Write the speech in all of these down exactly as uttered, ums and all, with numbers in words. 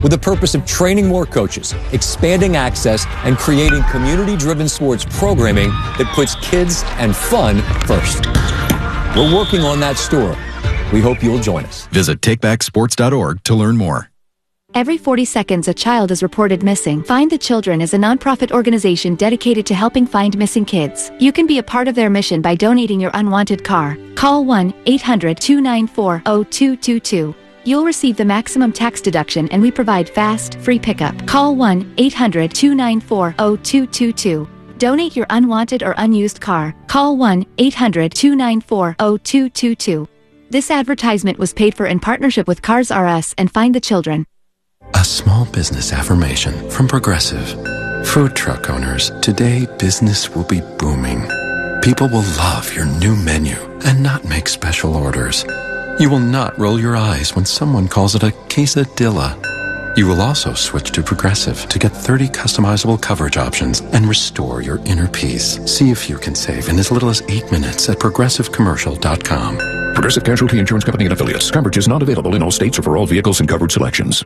with the purpose of training more coaches, expanding access, and creating community-driven sports programming that puts kids and fun first. We're working on that story. We hope you'll join us. Visit take back sports dot org to learn more. Every forty seconds, a child is reported missing. Find the Children is a nonprofit organization dedicated to helping find missing kids. You can be a part of their mission by donating your unwanted car. Call one eight hundred two nine four zero two two two. You'll receive the maximum tax deduction, and we provide fast, free pickup. Call one eight hundred two nine four zero two two two. Donate your unwanted or unused car. Call one eight hundred two nine four zero two two two. This advertisement was paid for in partnership with Cars R Us and Find the Children. A small business affirmation from Progressive. Food truck owners, today business will be booming. People will love your new menu and not make special orders. You will not roll your eyes when someone calls it a quesadilla. You will also switch to Progressive to get thirty customizable coverage options and restore your inner peace. See if you can save in as little as eight minutes at progressive commercial dot com. Progressive Casualty Insurance Company and Affiliates. Coverage is not available in all states or for all vehicles and covered selections.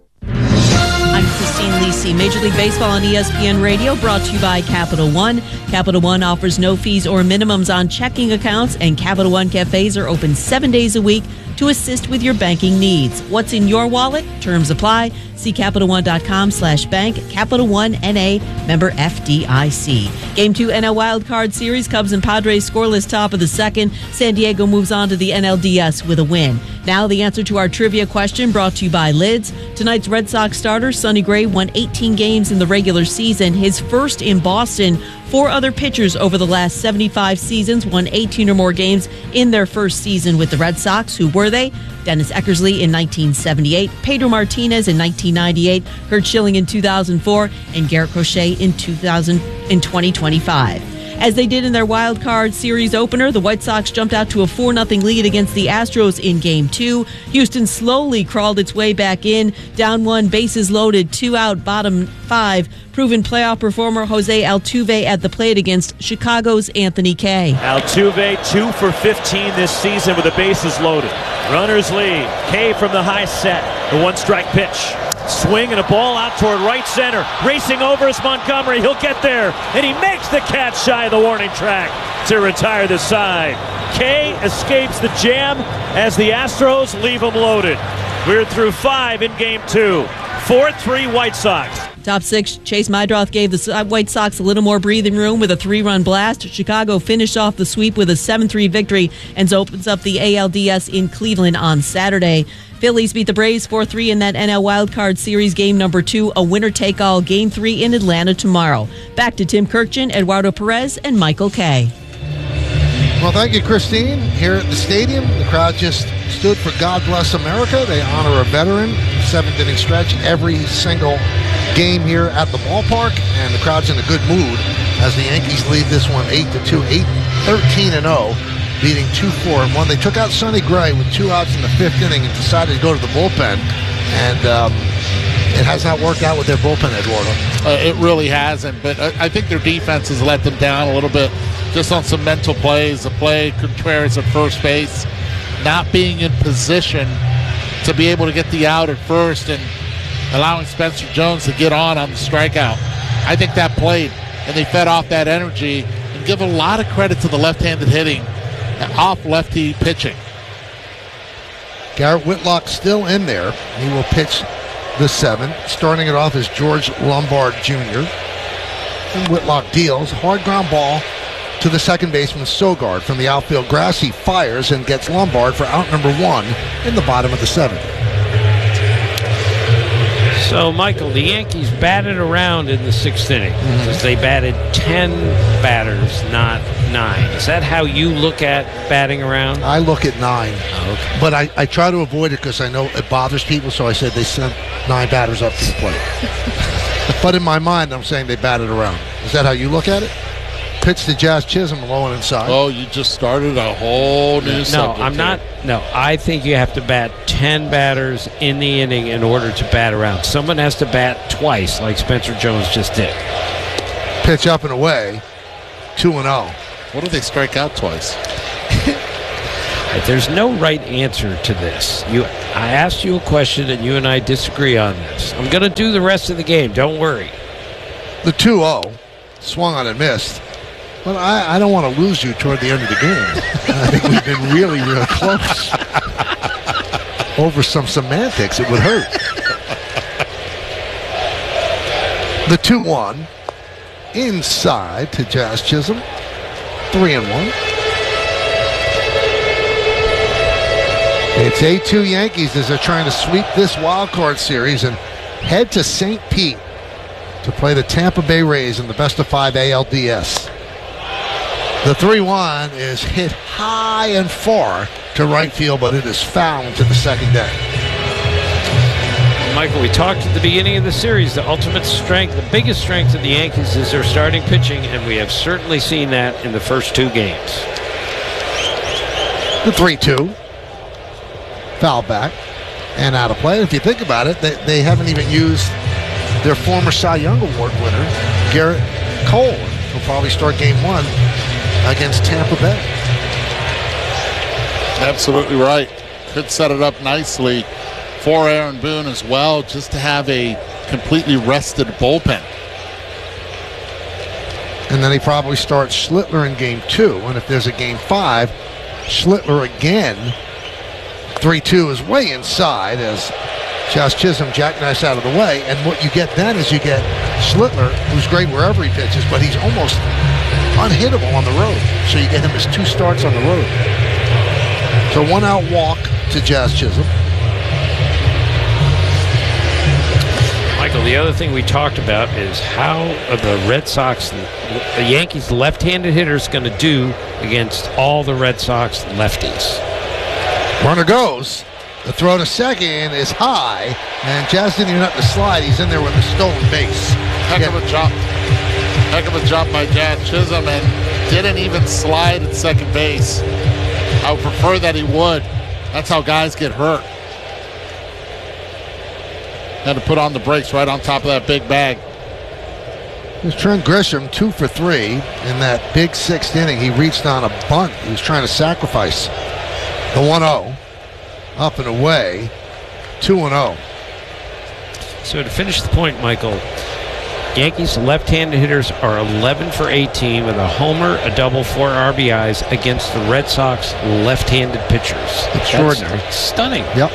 I'm Christine Lisi. Major League Baseball on E S P N Radio, brought to you by Capital One. Capital One offers no fees or minimums on checking accounts, and Capital One cafes are open seven days a week to assist with your banking needs. What's in your wallet? Terms apply. See Capital One dot com slash bank. Capital One N A, member F D I C. Game two N L Wild Card Series, Cubs and Padres scoreless top of the second. San Diego moves on to the N L D S with a win. Now the answer to our trivia question, brought to you by Lids. Tonight's Red Sox starter, Sonny Gray, won eighteen games in the regular season, his first in Boston. Four other pitchers over the last seventy-five seasons won eighteen or more games in their first season with the Red Sox. Who were they? Dennis Eckersley in nineteen seventy-eight, Pedro Martinez in nineteen ninety-eight, Curt Schilling in two thousand four, and Garrett Crochet in two thousand in twenty twenty-five. As they did in their wild card series opener, the White Sox jumped out to a four nothing lead against the Astros in Game two. Houston slowly crawled its way back in, down one, bases loaded, two out, bottom five. Proven playoff performer Jose Altuve at the plate against Chicago's Anthony Kay. Altuve, two for fifteen this season with the bases loaded. Runners lead. Kay from the high set. The one-strike pitch. Swing and a ball out toward right center. Racing over is Montgomery. He'll get there, and he makes the catch shy of the warning track to retire the side. Kay escapes the jam as the Astros leave him loaded. We're through five in game two. four three White Sox. Top six, Chase Meidroth gave the White Sox a little more breathing room with a three-run blast. Chicago finished off the sweep with a seven three victory and opens up the A L D S in Cleveland on Saturday. Phillies beat the Braves four three in that N L Wildcard Series game number two, a winner-take-all game three in Atlanta tomorrow. Back to Tim Kirkjian, Eduardo Perez, and Michael Kay. Well, thank you, Christine. Here at the stadium, the crowd just stood for God Bless America. They honor a veteran, seventh inning stretch, every single game here at the ballpark, and the crowd's in a good mood as the Yankees lead this one eight to two, eight thirteen and oh, beating two four and one. They took out Sonny Gray with two outs in the fifth inning and decided to go to the bullpen, and um, it has not worked out with their bullpen, Eduardo. Uh, it really hasn't, but I, I think their defense has let them down a little bit just on some mental plays. The play Contreras at first base, not being in position to be able to get the out at first and allowing Spencer Jones to get on on the strikeout. I think that played, and they fed off that energy, and give a lot of credit to the left-handed hitting off lefty pitching. Garrett Whitlock still in there. He will pitch the seventh. Starting it off is George Lombard Junior And Whitlock deals. Hard ground ball to the second baseman, Sogard. From the outfield grass, he fires and gets Lombard for out number one in the bottom of the seventh. So, Michael, the Yankees batted around in the sixth inning because mm-hmm. they batted ten batters, not nine. Is that how you look at batting around? I look at nine. Oh, okay. But I, I try to avoid it because I know it bothers people, so I said they sent nine batters up to the plate. But in my mind, I'm saying they batted around. Is that how you look at it? Pitch to Jazz Chisholm, low and inside. Oh, you just started a whole new no, subject. No, I'm here. not. No, I think you have to bat ten batters in the inning in order to bat around. Someone has to bat twice, like Spencer Jones just did. Pitch up and away, two and oh. What if they strike out twice? There's no right answer to this. You, I asked you a question, and you and I disagree on this. I'm going to do the rest of the game. Don't worry. The two oh swung on and missed. But I, I don't want to lose you toward the end of the game. I think we've been really, really close. Over some semantics, it would hurt. The two one inside to Jazz Chisholm. Three and one. It's eight two Yankees as they're trying to sweep this wild card series and head to Saint Pete to play the Tampa Bay Rays in the best of five A L D S. The three one is hit high and far to right field, but it is found to the second deck. Michael, we talked at the beginning of the series, the ultimate strength, the biggest strength of the Yankees is their starting pitching, and we have certainly seen that in the first two games. The three two. Foul back and out of play. If you think about it, they, they haven't even used their former Cy Young Award winner, Garrett Cole, who'll probably start game one against Tampa Bay. Absolutely right. Could set it up nicely for Aaron Boone as well, just to have a completely rested bullpen. And then he probably starts Schlittler in game two. And if there's a game five, Schlittler again. three two is way inside as Jazz Chisholm jackknives out of the way. And what you get then is you get Schlittler, who's great wherever he pitches, but he's almost unhittable on the road. So you get him as two starts on the road. So one out walk to Jazz Chisholm. Michael, the other thing we talked about is how are the Red Sox, the Yankees left-handed hitters going to do against all the Red Sox lefties. Runner goes. The throw to second is high, and Jazz didn't even have to slide. He's in there with a stolen base. Heck yeah. of a jump. Heck of a jump by Jazz Chisholm, and didn't even slide at second base. I would prefer that he would. That's how guys get hurt. Had to put on the brakes right on top of that big bag. There's Trent Grisham, two for three in that big sixth inning. He reached on a bunt. He was trying to sacrifice the one oh. Up and away, two and oh. So to finish the point, Michael, Yankees left-handed hitters are eleven for eighteen with a homer, a double, four R B Is against the Red Sox left-handed pitchers. Extraordinary. That's stunning. Yep.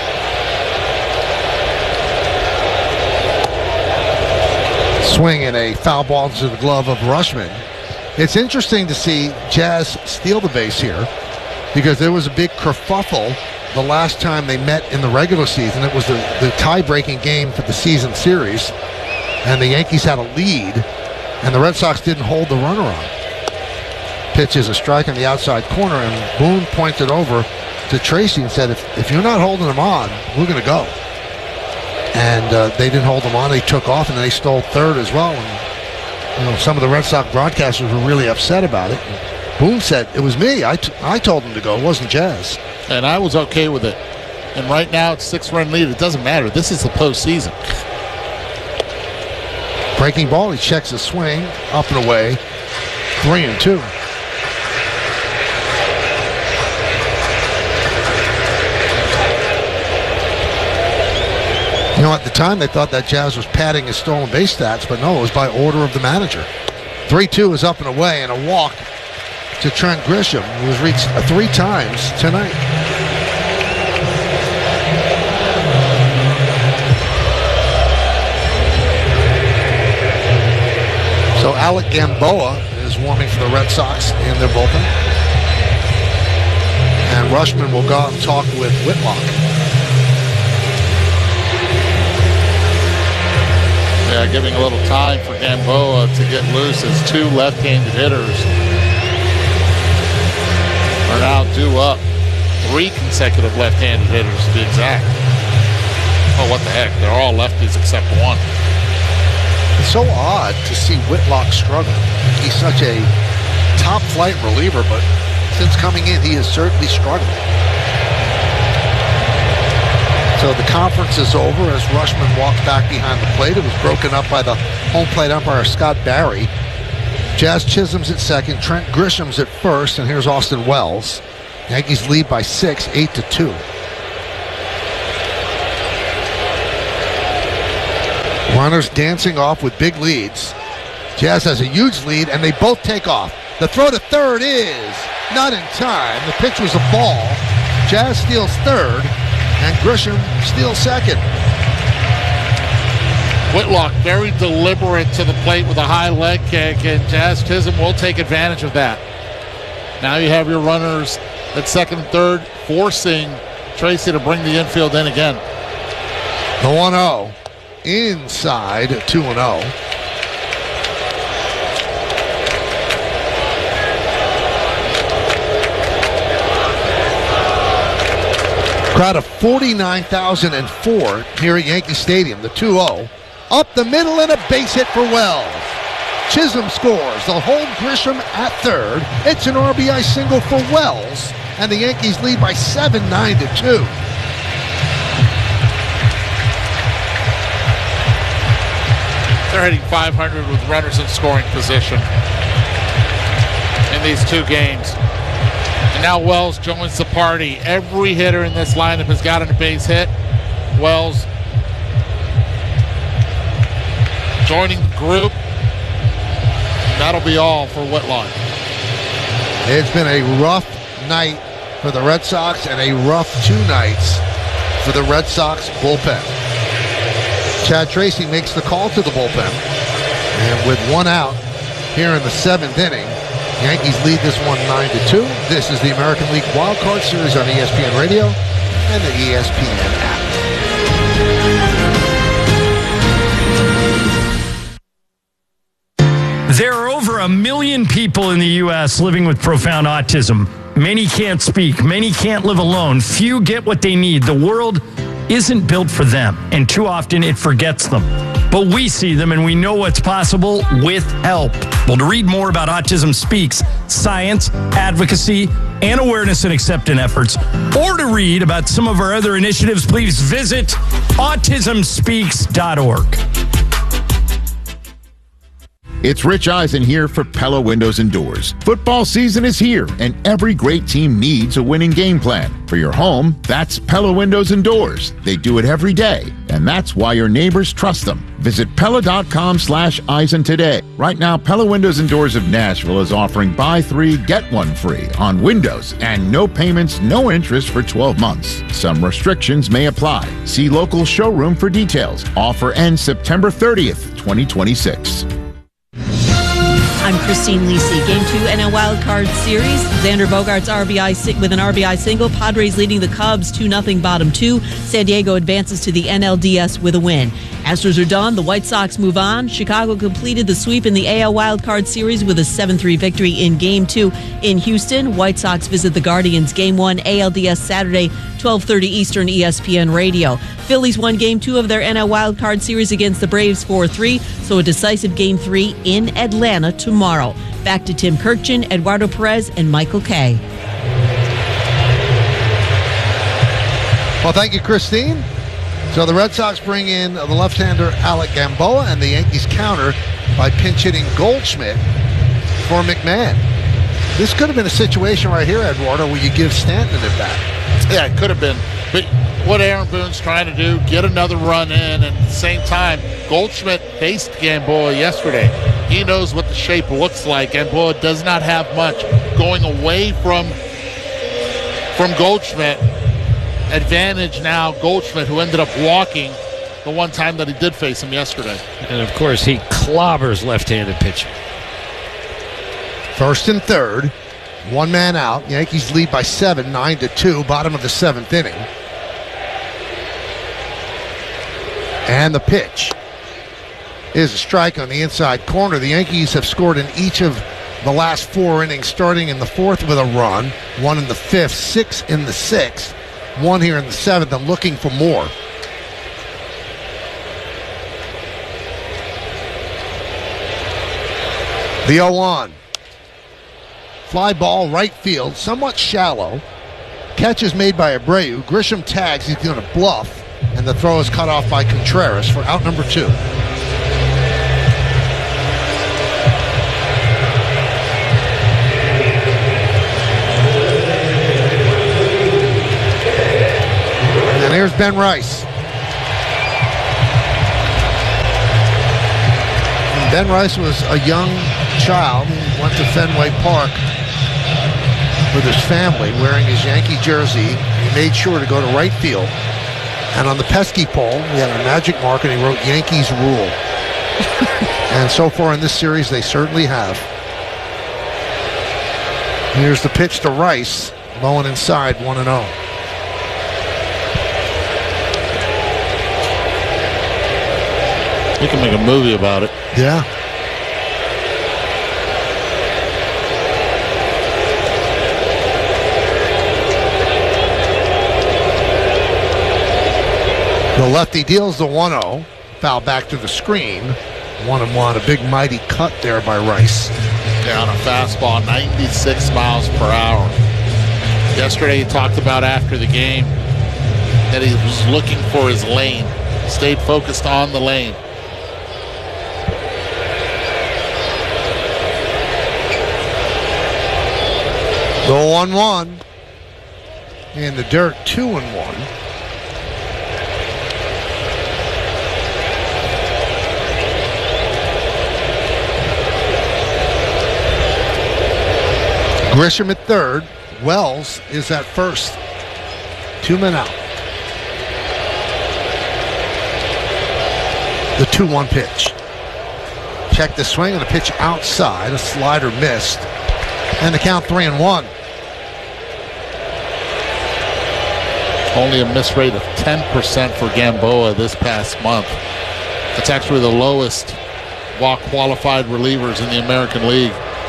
Swing and a foul ball to the glove of Rushman. It's interesting to see Jazz steal the base here because there was a big kerfuffle the last time they met in the regular season. It was the, the tie-breaking game for the season series, and the Yankees had a lead, and the Red Sox didn't hold the runner on. Pitch is a strike on the outside corner, and Boone pointed over to Tracy and said, if, if you're not holding him on, we're going to go. And uh, they didn't hold him on. They took off, and they stole third as well. And, you know, some of the Red Sox broadcasters were really upset about it. And Boone said, it was me. I, t- I told him to go. It wasn't Jazz. And I was okay with it. And right now, it's six-run lead. It doesn't matter. This is the postseason. Breaking ball. He checks his swing. Up and away. Three and two. You know, at the time, they thought that Jazz was padding his stolen base stats, but no, it was by order of the manager. three two is up and away, and a walk to Trent Grisham, who has reached three times tonight. So Alec Gamboa is warming for the Red Sox in their bullpen. And Rushman will go out and talk with Whitlock. Yeah, giving a little time for Gamboa to get loose as two left-handed hitters are now due up. Three consecutive left-handed hitters to be exact. Oh, what the heck. They're all lefties except one. It's so odd to see Whitlock struggle. He's such a top-flight reliever, but since coming in, he has certainly struggled. So the conference is over as Rushman walks back behind the plate. It was broken up by the home plate umpire, Scott Barry. Jazz Chisholm's at second, Trent Grisham's at first, and here's Austin Wells. Yankees lead by six, eight to two. Runners dancing off with big leads. Jazz has a huge lead, and they both take off. The throw to third is not in time. The pitch was a ball. Jazz steals third, and Grisham steals second. Whitlock very deliberate to the plate with a high leg kick, and Jazz Chisholm will take advantage of that. Now you have your runners at second and third, forcing Tracy to bring the infield in again. The one oh. Inside two and oh. Crowd of forty-nine thousand four here at Yankee Stadium. The two oh. Up the middle and a base hit for Wells. Chisholm scores. They'll hold Grisham at third. It's an R B I single for Wells. And the Yankees lead by seven, nine to two. They're hitting five hundred with runners in scoring position in these two games. And now Wells joins the party. Every hitter in this lineup has gotten a base hit. Wells joining the group. That'll be all for Whitlock. It's been a rough night for the Red Sox and a rough two nights for the Red Sox bullpen. Chad Tracy makes the call to the bullpen. And with one out here in the seventh inning, Yankees lead this one nine to two. This is the American League Wild Card Series on E S P N Radio and the E S P N app. There are over a million people in the U S living with profound autism. Many can't speak. Many can't live alone. Few get what they need. The world isn't built for them, and too often it forgets them. But we see them, and we know what's possible with help. Well, to read more about Autism Speaks, science, advocacy, and awareness and acceptance efforts, or to read about some of our other initiatives, please visit autism speaks dot org. It's Rich Eisen here for Pella Windows and Doors. Football season is here, and every great team needs a winning game plan. For your home, that's Pella Windows and Doors. They do it every day, and that's why your neighbors trust them. Visit Pella.com slash Eisen today. Right now, Pella Windows and Doors of Nashville is offering buy three, get one free on windows and no payments, no interest for twelve months. Some restrictions may apply. See local showroom for details. Offer ends September thirtieth, twenty twenty-six. I'm Christine Lisi. Game two N L Wild Card Series. Xander Bogaerts R B I with an R B I single. Padres leading the Cubs two nothing bottom two. San Diego advances to the N L D S with a win. Astros are done. The White Sox move on. Chicago completed the sweep in the A L Wild Card Series with a seven three victory in Game two in Houston. White Sox visit the Guardians. Game one A L D S Saturday, twelve thirty Eastern, E S P N Radio. Phillies won Game two of their N L Wild Card Series against the Braves four three, so a decisive Game three in Atlanta tomorrow. Back to Tim Kirkchin, Eduardo Perez, and Michael Kay. Well, thank you, Christine. So the Red Sox bring in the left-hander Alec Gamboa, and the Yankees counter by pinch-hitting Goldschmidt for McMahon. This could have been a situation right here, Eduardo, where you give Stanton it back. Yeah, it could have been. But what Aaron Boone's trying to do, get another run in, and at the same time, Goldschmidt faced Gamboa yesterday. He knows what the shape looks like. Gamboa does not have much. Going away from, from Goldschmidt, advantage now Goldschmidt, who ended up walking the one time that he did face him yesterday. And, of course, he clobbers left-handed pitching. First and third, one man out. Yankees lead by seven, nine to two, bottom of the seventh inning. And the pitch is a strike on the inside corner. The Yankees have scored in each of the last four innings, starting in the fourth with a run, one in the fifth, six in the sixth, one here in the seventh, and looking for more. The oh one. Fly ball right field, somewhat shallow. Catch is made by Abreu. Grisham tags, he's going to bluff, and the throw is cut off by Contreras for out number two. here's Ben Rice. And Ben Rice was a young child who went to Fenway Park with his family wearing his Yankee jersey. He made sure to go to right field. And on the pesky pole, he had a magic mark, and he wrote Yankees rule. And so far in this series, they certainly have. Here's the pitch to Rice. Low and inside, one and oh. You can make a movie about it. Yeah. The lefty deals the one oh. Foul back to the screen. One and one. A big mighty cut there by Rice. Yeah, on a fastball, ninety-six miles per hour. Yesterday he talked about after the game that he was looking for his lane. Stayed focused on the lane. The one one. In the dirt, two and one. Grisham at third. Wells is at first. Two men out. The two one pitch. Check the swing and a pitch outside. A slider missed. And the count three and one. Only a miss rate of ten percent for Gamboa this past month. That's actually the lowest walk qualified relievers in the American League.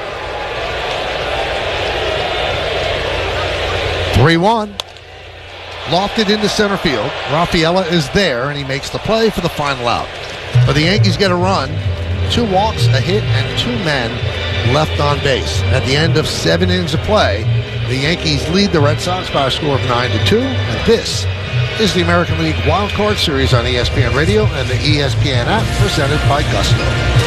three one. Lofted into center field. Rafaela is there, and he makes the play for the final out. But the Yankees get a run. Two walks, a hit, and two men left on base. At the end of seven innings of play, the Yankees lead the Red Sox by a score of nine to two. And this is the American League Wild Card Series on E S P N Radio and the E S P N app, presented by Gusto.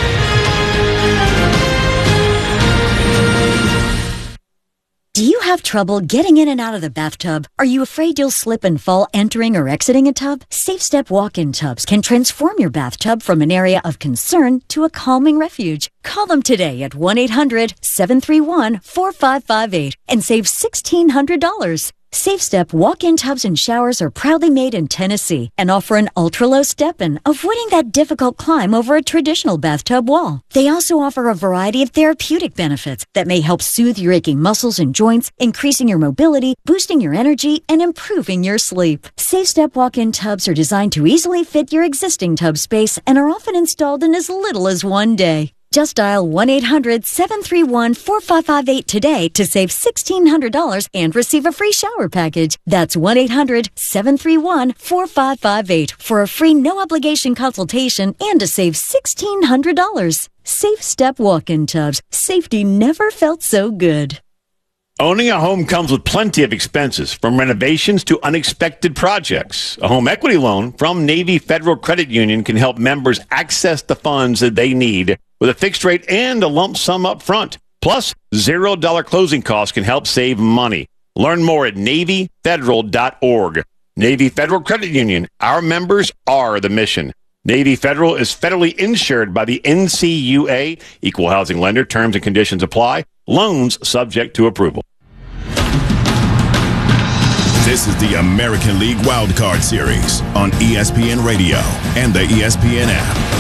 Do you have trouble getting in and out of the bathtub? Are you afraid you'll slip and fall entering or exiting a tub? Safe Step walk-in tubs can transform your bathtub from an area of concern to a calming refuge. Call them today at one eight hundred seven three one four five five eight and save sixteen hundred dollars. Safe Step walk-in tubs and showers are proudly made in Tennessee and offer an ultra-low step-in, avoiding that difficult climb over a traditional bathtub wall. They also offer a variety of therapeutic benefits that may help soothe your aching muscles and joints, increasing your mobility, boosting your energy, and improving your sleep. Safe Step walk-in tubs are designed to easily fit your existing tub space and are often installed in as little as one day. Just dial one eight hundred seven three one four five five eight today to save sixteen hundred dollars and receive a free shower package. That's one eight hundred seven three one four five five eight for a free no-obligation consultation and to save sixteen hundred dollars. Safe Step walk-in tubs. Safety never felt so good. Owning a home comes with plenty of expenses, from renovations to unexpected projects. A home equity loan from Navy Federal Credit Union can help members access the funds that they need with a fixed rate and a lump sum up front. Plus, zero dollar closing costs can help save money. Learn more at Navy Federal dot org. Navy Federal Credit Union. Our members are the mission. Navy Federal is federally insured by the N C U A. Equal housing lender. Terms and conditions apply. Loans subject to approval. This is the American League Wild Card Series on E S P N Radio and the E S P N app.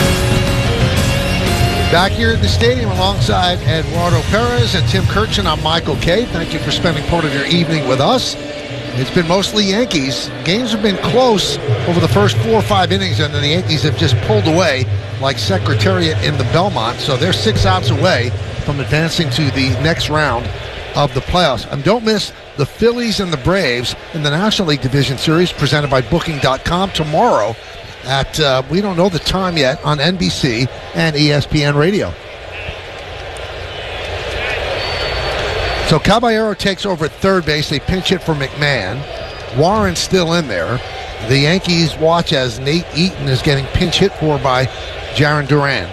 Back here at the stadium alongside Eduardo Perez and Tim Kirchin, I'm Michael Kay. Thank you for spending part of your evening with us. It's been mostly Yankees. Games have been close over the first four or five innings, and then the Yankees have just pulled away like Secretariat in the Belmont. So they're six outs away from advancing to the next round of the playoffs. And don't miss the Phillies and the Braves in the National League Division Series presented by Booking dot com tomorrow at, uh, we don't know the time yet, on N B C and E S P N Radio. So Caballero takes over at third base. They pinch hit for McMahon. Warren's still in there. The Yankees watch as Nate Eaton is getting pinch hit for by Jarren Duran.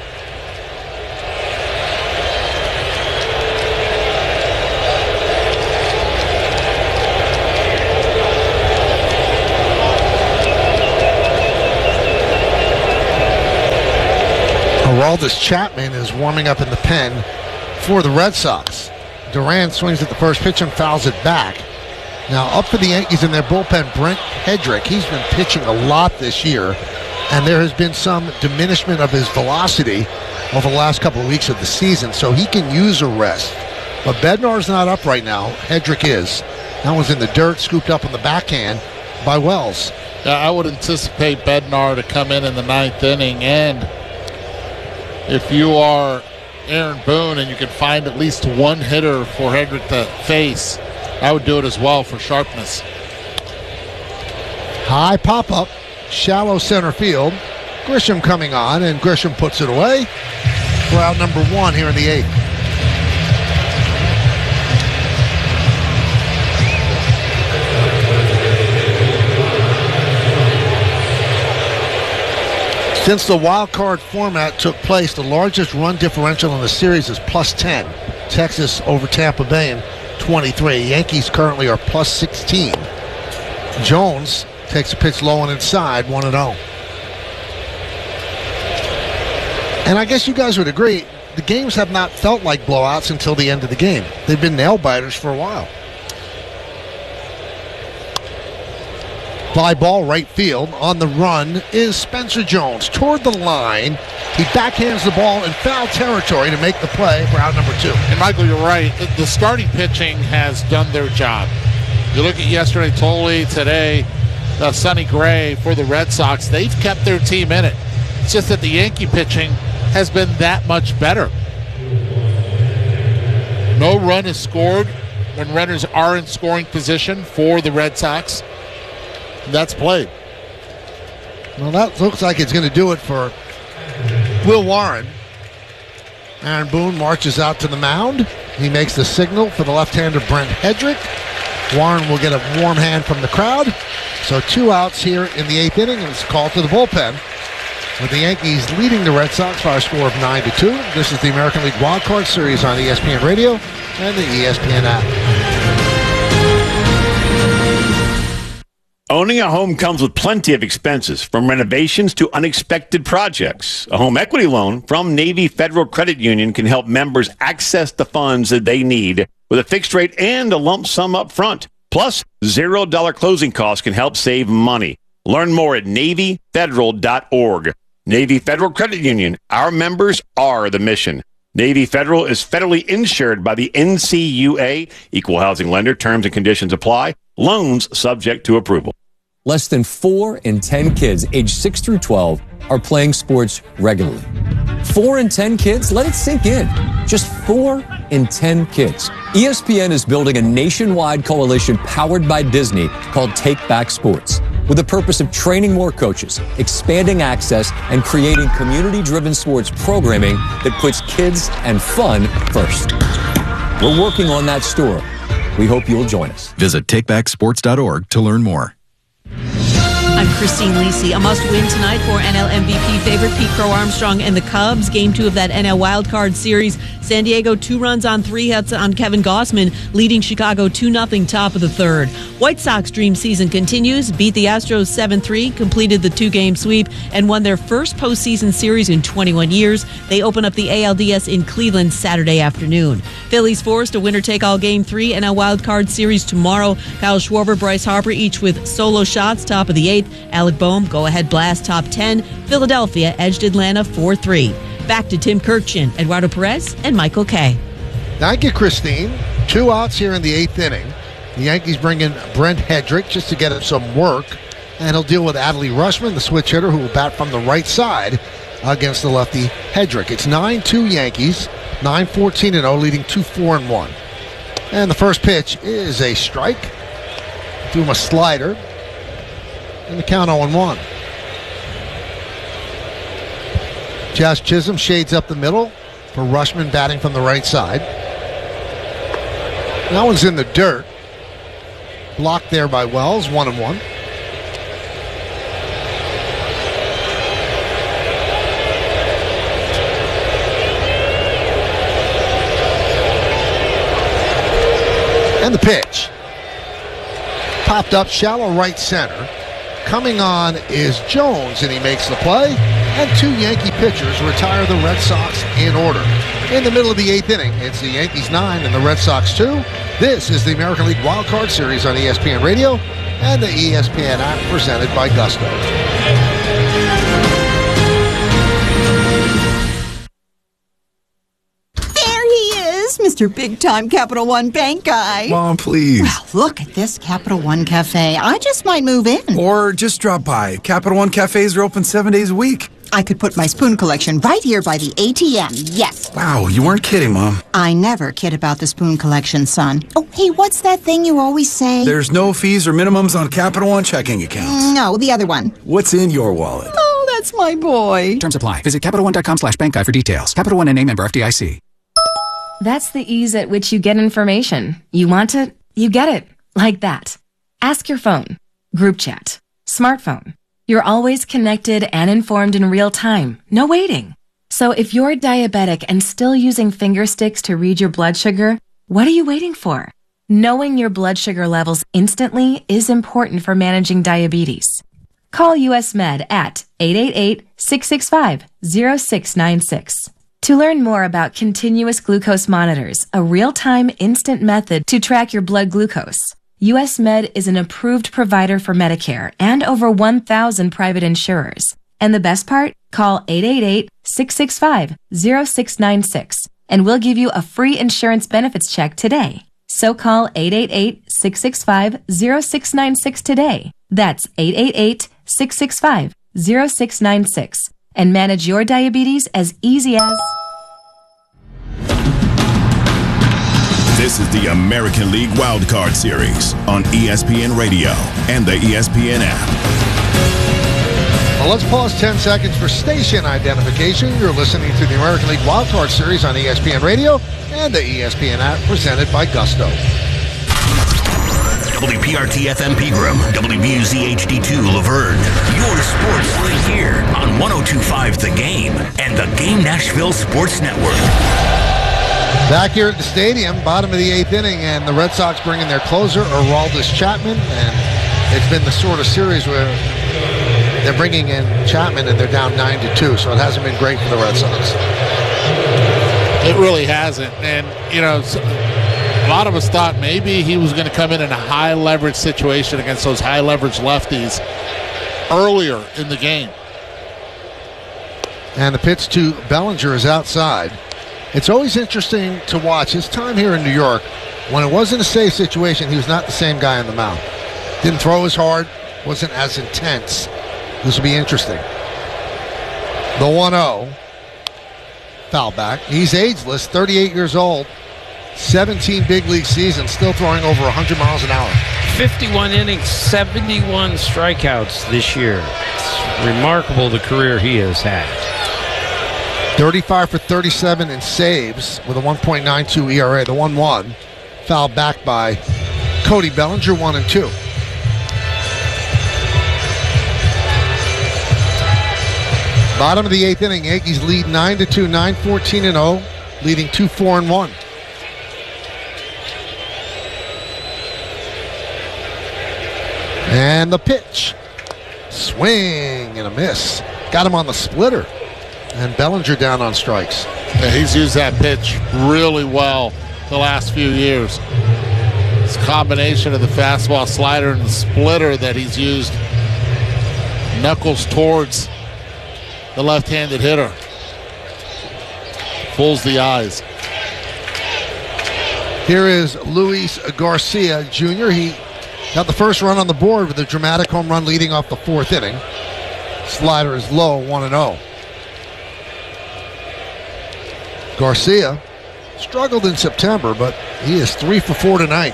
Aroldis Chapman is warming up in the pen for the Red Sox. Duran swings at the first pitch and fouls it back. Now up for the Yankees in their bullpen, Brent Hedrick. He's been pitching a lot this year, and there has been some diminishment of his velocity over the last couple of weeks of the season, so he can use a rest. But Bednar's not up right now. Hedrick is. That one's in the dirt, scooped up on the backhand by Wells. Yeah, I would anticipate Bednar to come in in the ninth inning, and if you are Aaron Boone and you can find at least one hitter for Hedrick to face, I would do it as well for sharpness. High pop-up, shallow center field. Grisham coming on, and Grisham puts it away for out number one here in the eighth. Since the wild card format took place, the largest run differential in the series is plus ten. Texas over Tampa Bay in twenty-three. Yankees currently are plus sixteen. Jones takes a pitch low and inside, one and oh. And I guess you guys would agree, the games have not felt like blowouts until the end of the game. They've been nail-biters for a while. Fly ball right field. On the run is Spencer Jones toward the line. He backhands the ball in foul territory to make the play for out number two. And Michael, you're right. The starting pitching has done their job. You look at yesterday, Tolley, today, uh, Sonny Gray for the Red Sox. They've kept their team in it. It's just that the Yankee pitching has been that much better. No run is scored when runners are in scoring position for the Red Sox. That's played. Well, that looks like it's going to do it for Will Warren. Aaron Boone marches out to the mound. He makes the signal for the left-hander Brent Hedrick. Warren will get a warm hand from the crowd. So two outs here in the eighth inning, and it's called to the bullpen, with the Yankees leading the Red Sox by a score of nine to two. This is the American League Wild Card Series on E S P N Radio and the E S P N app. Owning a home comes with plenty of expenses, from renovations to unexpected projects. A home equity loan from Navy Federal Credit Union can help members access the funds that they need with a fixed rate and a lump sum up front. Plus, zero dollar closing costs can help save money. Learn more at Navy Federal dot org. Navy Federal Credit Union. Our members are the mission. Navy Federal is federally insured by the N C U A. Equal housing lender. Terms and conditions apply. Loans subject to approval. Less than four in ten kids aged six through twelve are playing sports regularly. Four in ten kids? Let it sink in. Just four in ten kids. E S P N is building a nationwide coalition powered by Disney called Take Back Sports, with the purpose of training more coaches, expanding access, and creating community-driven sports programming that puts kids and fun first. We're working on that story. We hope you'll join us. Visit take back sports dot org to learn more. I'm Christine Lisi. A must-win tonight for N L M V P favorite Pete Crow Armstrong and the Cubs. Game two of that N L wildcard series. San Diego two runs on three hits on Kevin Gausman, leading Chicago two nothing top of the third. White Sox dream season continues. Beat the Astros seven three, completed the two-game sweep, and won their first postseason series in twenty-one years. They open up the A L D S in Cleveland Saturday afternoon. Phillies forced a winner-take-all Game three N L wildcard series tomorrow. Kyle Schwarber, Bryce Harper, each with solo shots top of the eighth. Alec Boehm, go-ahead blast top ten. Philadelphia edged Atlanta four three. Back to Tim Kirkchin, Eduardo Perez, and Michael Kay. Thank you, Christine. Two outs here in the eighth inning. The Yankees bring in Brent Hedrick just to get him some work, and he'll deal with Adley Rutschman, the switch hitter, who will bat from the right side against the lefty Hedrick. It's nine two Yankees, nine fourteen and oh, leading two four and one. And the first pitch is a strike. Threw him a slider. And the count oh and one. Josh Chisholm shades up the middle for Rutschman, batting from the right side. That one's in the dirt. Blocked there by Wells, one and one. And the pitch. Popped up shallow right center. Coming on is Jones, and he makes the play and two Yankee pitchers retire the Red Sox in order. In the middle of the eighth inning, it's the Yankees nine and the Red Sox two. This is the American League Wild Card Series on E S P N Radio and the E S P N app presented by Gusto. Mister Big Time Capital One Bank guy. Mom, please. Well, look at this Capital One Cafe. I just might move in. Or just drop by. Capital One Cafes are open seven days a week. I could put my spoon collection right here by the A T M. Yes. Wow, you weren't kidding, Mom. I never kid about the spoon collection, son. Oh, hey, what's that thing you always say? There's no fees or minimums on Capital One checking accounts. No, the other one. What's in your wallet? Oh, that's my boy. Terms apply. Visit CapitalOne.com slash bank guide for details. Capital One N A member F D I C. That's the ease at which you get information. You want it, you get it. Like that. Ask your phone. Group chat. Smartphone. You're always connected and informed in real time. No waiting. So if you're diabetic and still using finger sticks to read your blood sugar, what are you waiting for? Knowing your blood sugar levels instantly is important for managing diabetes. Call U S Med at eight eight eight, six six five, zero six nine six. To learn more about continuous glucose monitors, a real-time instant method to track your blood glucose, U S Med is an approved provider for Medicare and over one thousand private insurers. And the best part? Call eight eight eight, six six five, zero six nine six and we'll give you a free insurance benefits check today. So call eight eight eight, six six five, zero six nine six today. That's eight eight eight, six six five, zero six nine six. And manage your diabetes as easy as... This is the American League Wild Card Series on E S P N Radio and the E S P N app. Well, let's pause ten seconds for station identification. You're listening to the American League Wild Card Series on E S P N Radio and the E S P N app presented by Gusto. W P R T F M Pegram, W B U Z H D two Laverne. Your sports right here on one oh two point five The Game and the Game Nashville Sports Network. Back here at the stadium, bottom of the eighth inning, and the Red Sox bring in their closer, Aroldis Chapman, and it's been the sort of series where they're bringing in Chapman and they're down nine to two, so it hasn't been great for the Red Sox. It really hasn't, and you know, a lot of us thought maybe he was going to come in in a high leverage situation against those high leverage lefties earlier in the game. And the pitch to Bellinger is outside. It's always interesting to watch his time here in New York. When it wasn't a safe situation, he was not the same guy on the mound. Didn't throw as hard, wasn't as intense. This will be interesting. The one oh. Foul back. He's ageless, thirty-eight years old. seventeen big league seasons, still throwing over one hundred miles an hour. fifty-one innings, seventy-one strikeouts this year. It's remarkable the career he has had. thirty-five for thirty-seven in saves with a one point nine two E R A. The one one fouled back by Cody Bellinger, one and two. Bottom of the eighth inning, Yankees lead nine to two, nine fourteen and oh, leading two four and one. And the pitch. Swing and a miss. Got him on the splitter. And Bellinger down on strikes. Yeah, he's used that pitch really well the last few years. It's a combination of the fastball, slider, and the splitter that he's used. Knuckles towards the left-handed hitter. Fools the eyes. Here is Luis Garcia Junior He got the first run on the board with a dramatic home run leading off the fourth inning. Slider is low, one and oh. Garcia struggled in September, but he is three for four tonight.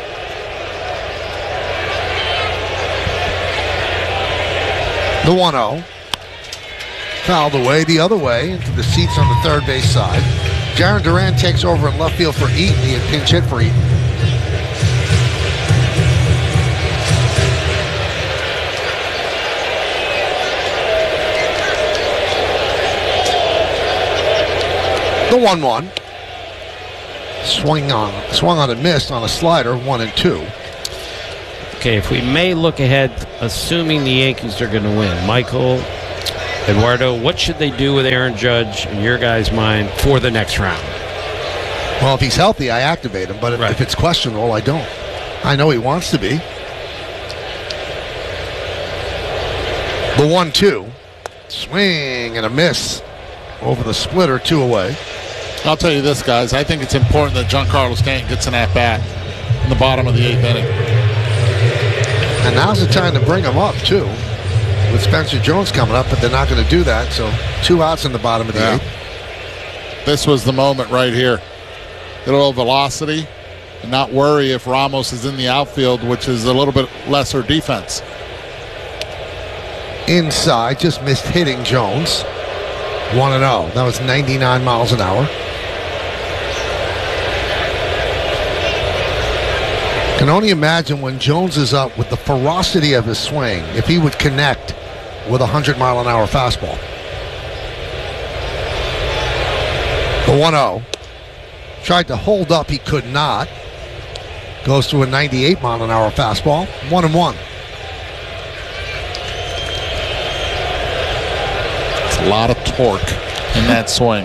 The one oh. Fouled away the other way into the seats on the third base side. Jaron Duran takes over in left field for Eaton. He had pinch hit for Eaton. The one one. Swing on, swung on and missed on a slider, one and two. Okay, if we may look ahead, assuming the Yankees are going to win, Michael, Eduardo, what should they do with Aaron Judge, in your guys' mind, for the next round? Well, if he's healthy, I activate him. But if, Right. if it's questionable, I don't. I know he wants to be. The one two. Swing and a miss. Over the splitter, two away. I'll tell you this, guys. I think it's important that Giancarlo Stanton gets an at-bat in the bottom of the eighth inning. And now's the time to bring him up, too. With Spencer Jones coming up, but they're not going to do that. So two outs in the bottom of the Yeah. eighth. This was the moment right here. Get a little velocity and not worry if Ramos is in the outfield, which is a little bit lesser defense. Inside, just missed hitting Jones. one and oh. That was ninety-nine miles an hour. Can only imagine when Jones is up with the ferocity of his swing, if he would connect with a hundred mile an hour fastball. The one oh. Tried to hold up, he could not. Goes to a ninety-eight mile an hour fastball. One and one. It's a lot of torque in that swing.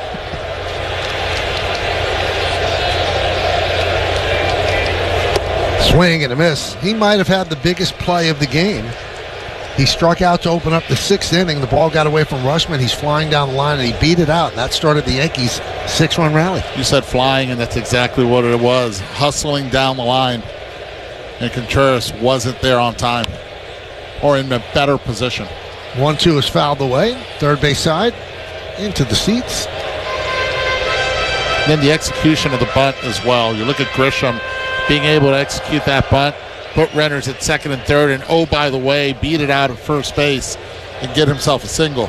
Swing and a miss. He might have had the biggest play of the game. He struck out to open up the sixth inning. The ball got away from Rushman. He's flying down the line, and he beat it out. And that started the Yankees' six-run rally. You said flying, and that's exactly what it was. Hustling down the line. And Contreras wasn't there on time or in a better position. one two is fouled away. Third base side. Into the seats. Then the execution of the bunt as well. You look at Grisham being able to execute that bunt, put runners at second and third, and oh, by the way, beat it out at first base and get himself a single.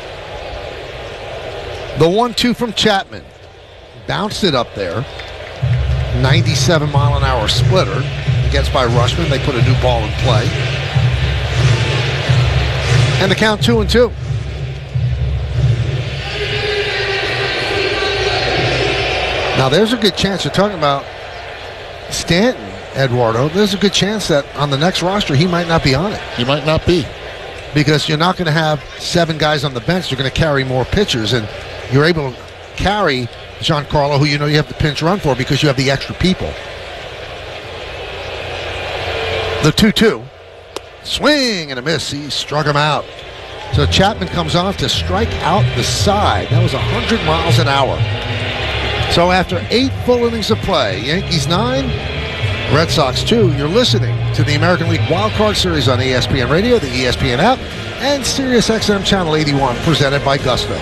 The one two from Chapman. Bounced it up there. ninety-seven mile an hour splitter. Gets by Rushman. They put a new ball in play. And the count two and two. Now there's a good chance, you're talking about Stanton, Eduardo, there's a good chance that on the next roster he might not be on it. He might not be. Because you're not going to have seven guys on the bench. You're going to carry more pitchers, and you're able to carry Giancarlo, who you know you have the pinch run for because you have the extra people. The two two. Swing and a miss. He struck him out. So Chapman comes off to strike out the side. That was one hundred miles an hour. So after eight full innings of play, Yankees nine, Red Sox two. You're listening to the American League Wild Card Series on E S P N Radio, the E S P N app, and Sirius X M Channel eighty-one, presented by Gusto.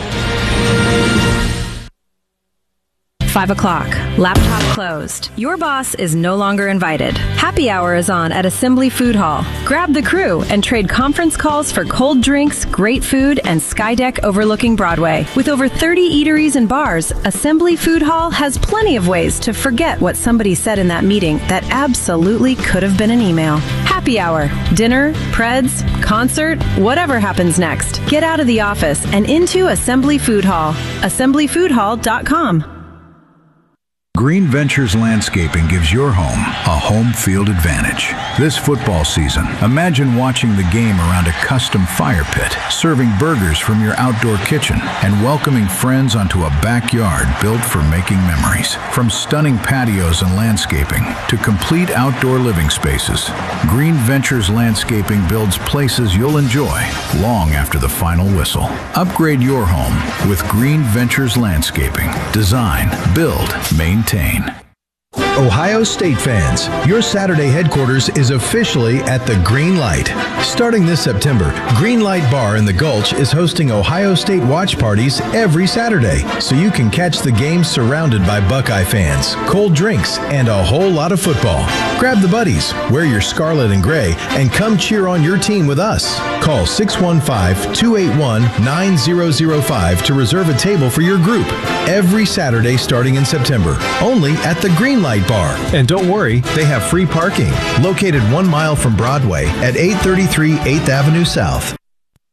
Five o'clock. Laptop closed. Your boss is no longer invited. Happy hour is on at Assembly Food Hall. Grab the crew and trade conference calls for cold drinks, great food, and Skydeck overlooking Broadway. With over thirty eateries and bars, Assembly Food Hall has plenty of ways to forget what somebody said in that meeting that absolutely could have been an email. Happy hour, dinner, preds, concert, whatever happens next. Get out of the office and into Assembly Food Hall. assembly food hall dot com. Green Ventures Landscaping gives your home a home field advantage. This football season, imagine watching the game around a custom fire pit, serving burgers from your outdoor kitchen, and welcoming friends onto a backyard built for making memories. From stunning patios and landscaping to complete outdoor living spaces, Green Ventures Landscaping builds places you'll enjoy long after the final whistle. Upgrade your home with Green Ventures Landscaping. Design, build, maintain. Ohio State fans, your Saturday headquarters is officially at the Green Light. Starting this September, Green Light Bar in the Gulch is hosting Ohio State watch parties every Saturday, so you can catch the games surrounded by Buckeye fans, cold drinks, and a whole lot of football. Grab the buddies, wear your scarlet and gray, and come cheer on your team with us. Call six one five, two eight one, nine zero zero five to reserve a table for your group every Saturday starting in September, only at the Green Light Bar. And don't worry, they have free parking, located one mile from Broadway at eight thirty-three eighth Avenue South.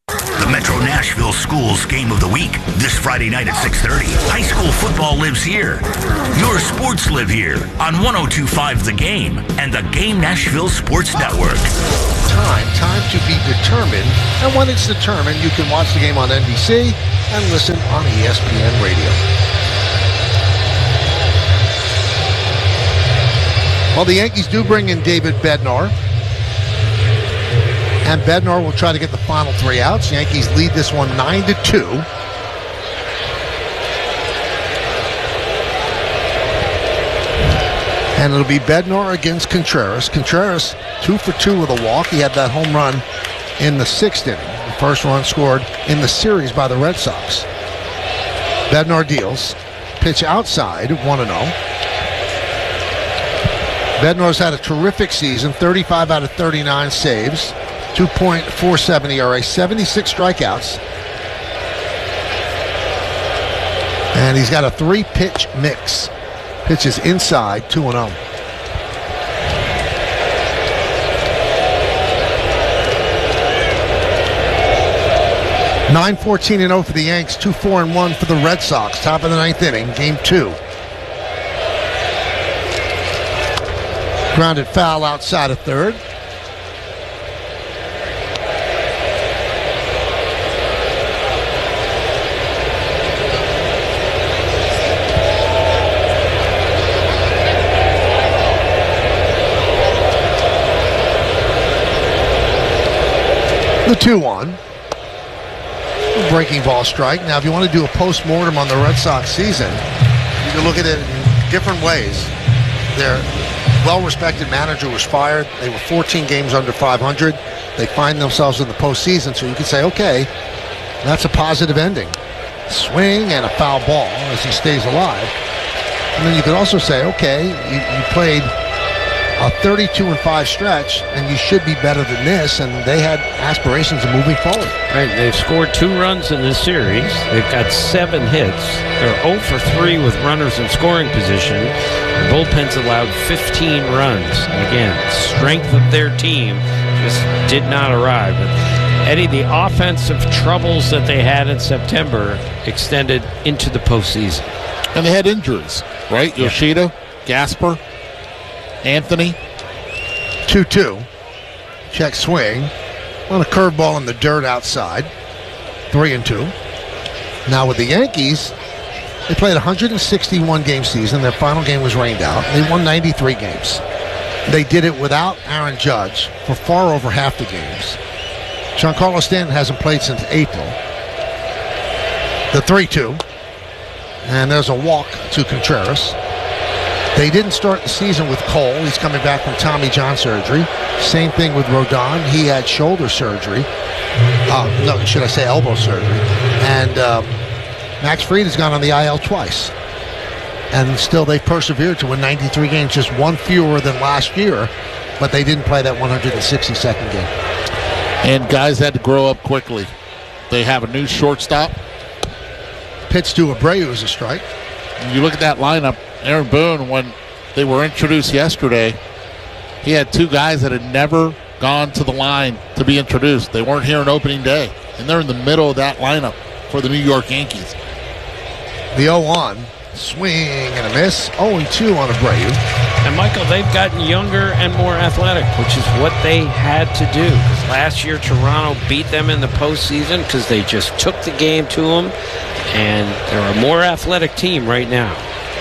The Metro Nashville Schools Game of the Week, this Friday night at six thirty. High school football lives here. Your sports live here on one oh two point five The Game and the Game Nashville Sports Network. Time, time to be determined. And when it's determined, you can watch the game on N B C and listen on E S P N Radio. Well, the Yankees do bring in David Bednar. And Bednar will try to get the final three outs. Yankees lead this one nine to two. And it'll be Bednar against Contreras. Contreras, two for two with a walk. He had that home run in the sixth inning. The first run scored in the series by the Red Sox. Bednar deals. Pitch outside, one and oh. Bednar's had a terrific season, thirty-five out of thirty-nine saves, two point four seven E R A, seventy-six strikeouts. And he's got a three-pitch mix. Pitches inside, two and oh. nine fourteen and oh for the Yanks, two four and one for the Red Sox. Top of the ninth inning, game two. Grounded foul outside of third. The two one. Breaking ball strike. Now, if you want to do a post-mortem on the Red Sox season, you can look at it in different ways. Their well-respected manager was fired. They were fourteen games under five hundred. They find themselves in the postseason, so you can say, okay, that's a positive ending. Swing and a foul ball as he stays alive. And then you could also say, okay, you, you played a thirty-two and five stretch, and you should be better than this, and they had aspirations of moving forward. Right, they've scored two runs in this series. They've got seven hits. They're oh for three with runners in scoring position. The bullpen's allowed fifteen runs. And again, strength of their team just did not arrive. But Eddie, the offensive troubles that they had in September extended into the postseason. And they had injuries, right? Yeah. Yoshida, Gasper, Anthony. two two. Check swing. On a curveball in the dirt outside. three and two. Now with the Yankees, they played a one hundred sixty-one game season. Their final game was rained out. They won ninety-three games. They did it without Aaron Judge for far over half the games. Giancarlo Stanton hasn't played since April. The three two. And there's a walk to Contreras. They didn't start the season with Cole. He's coming back from Tommy John surgery. Same thing with Rodon. He had shoulder surgery. Uh, no, should I say elbow surgery. And um, Max Fried has gone on the I L twice. And still they persevered to win ninety-three games, just one fewer than last year. But they didn't play that one hundred sixty-second game. And guys had to grow up quickly. They have a new shortstop. Pitch to Abreu is a strike. You look at that lineup, Aaron Boone, when they were introduced yesterday, he had two guys that had never gone to the line to be introduced. They weren't here on opening day, and they're in the middle of that lineup for the New York Yankees. The oh one, swing and a miss, oh and two on Abreu. And, Michael, they've gotten younger and more athletic, which is what they had to do. Because last year, Toronto beat them in the postseason because they just took the game to them. And they're a more athletic team right now.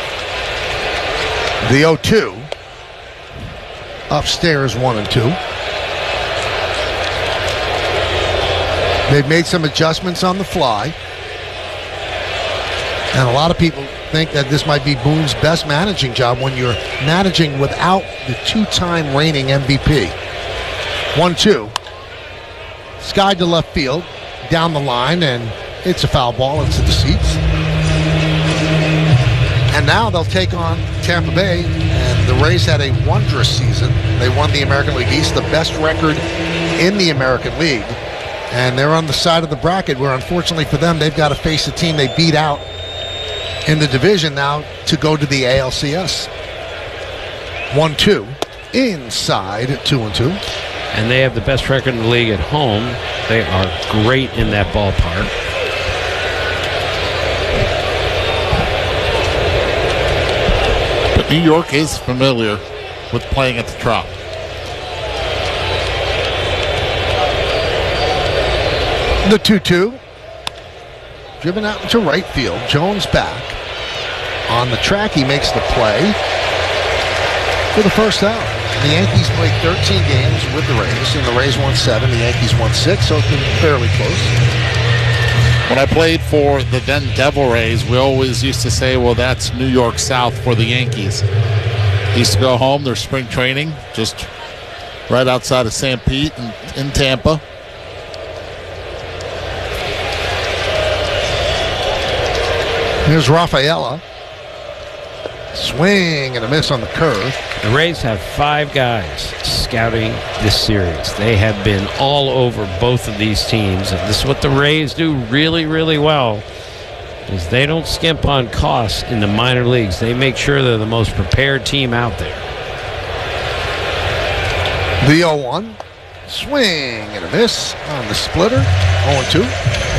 The oh two. Upstairs, one and two. They've made some adjustments on the fly. And a lot of people think that this might be Boone's best managing job when you're managing without the two-time reigning M V P. one two. Sky to left field, down the line, and it's a foul ball into the seats. And now they'll take on Tampa Bay, and the Rays had a wondrous season. They won the American League East, the best record in the American League. And they're on the side of the bracket where, unfortunately for them, they've got to face a team they beat out in the division now to go to the A L C S. one two. Inside, two and two. and they have the best record in the league at home. They are great in that ballpark. But New York is familiar with playing at the Trop. The two two. Driven out into right field. Jones back. On the track, he makes the play for the first out. The Yankees played thirteen games with the Rays, and the Rays won seven. The Yankees won six, so it's been fairly close. When I played for the then Devil Rays, we always used to say, well, that's New York South for the Yankees. Used to go home, their spring training, just right outside of Saint Pete in, in Tampa. Here's Rafaela. Swing and a miss on the curve. The Rays have five guys scouting this series. They have been all over both of these teams. And this is what the Rays do really, really well, is they don't skimp on costs in the minor leagues. They make sure they're the most prepared team out there. The oh one. Swing and a miss on the splitter. oh and two.